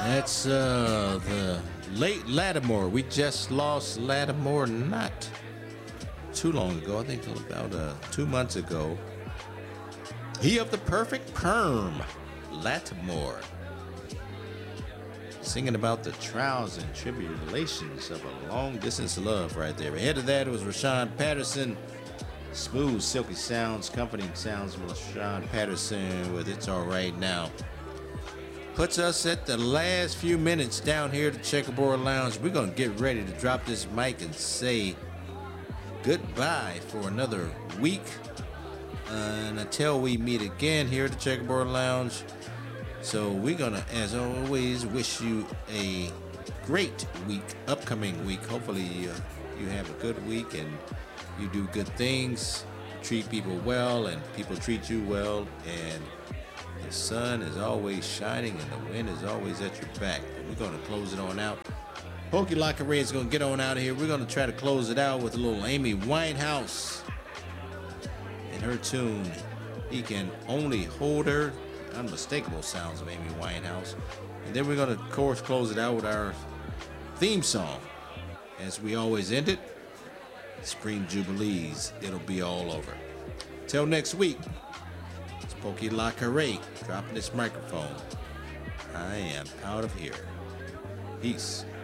That's the late Lattimore. We just lost Lattimore not too long ago. I think about 2 months ago. He of the perfect perm, Lattimore. Singing about the trials and tribulations of a long distance love right there. Ahead of that, it was Rashawn Patterson. Smooth, silky sounds, comforting sounds with Rashawn Patterson with It's Alright Now. Puts us at the last few minutes down here at the Checkerboard Lounge. We're going to get ready to drop this mic and say goodbye for another week. And until we meet again here at the Checkerboard Lounge. So we're going to, as always, wish you a great week, upcoming week. Hopefully you have a good week and you do good things, treat people well, and people treat you well. And the sun is always shining and the wind is always at your back. We're going to close it on out. Pokey Locker Ray is going to get on out of here. We're going to try to close it out with a little Amy Winehouse and her tune, He Can Only Hold Her. Unmistakable sounds of Amy Winehouse. And then we're going to, of course, close it out with our theme song. As we always end it, Spring Jubilees, It'll Be All Over. Till next week, it's Pokey Locker Ray dropping this microphone. I am out of here. Peace.